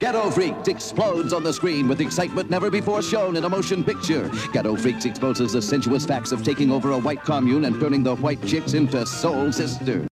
Ghetto Freaks explodes on the screen with excitement never before shown in a motion picture. Ghetto Freaks exposes the sensuous facts of taking over a white commune and turning the white chicks into soul sisters.